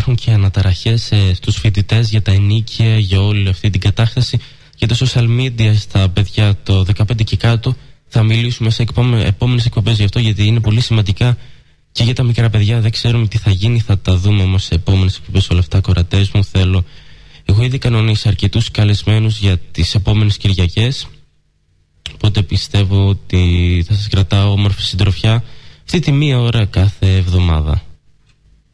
υπάρχουν και αναταραχές στους φοιτητές για τα ενίκια, για όλη αυτή την κατάσταση, για τα social media στα παιδιά το 15 και κάτω. Θα μιλήσουμε σε επόμενες εκπομπές γι' αυτό, γιατί είναι πολύ σημαντικά και για τα μικρά παιδιά. Δεν ξέρουμε τι θα γίνει, θα τα δούμε όμως σε επόμενες εκπομπές όλα αυτά. Κορατές μου, έχω ήδη κανονίσει αρκετούς καλεσμένους για τις επόμενες Κυριακές, οπότε πιστεύω ότι θα σας κρατάω όμορφη συντροφιά αυτή τη μία ώρα κάθε εβδομάδα.